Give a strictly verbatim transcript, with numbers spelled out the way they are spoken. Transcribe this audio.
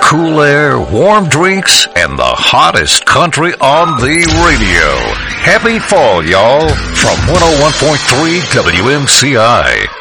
cool air, warm drinks, and the hottest country on the radio. Happy fall, y'all, from one oh one point three W M C I.